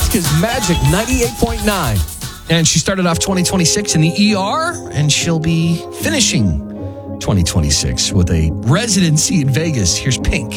Nebraska's Magic 98.9. And she started off 2026 in the ER, and she'll be finishing 2026 with a residency in Vegas. Here's Pink.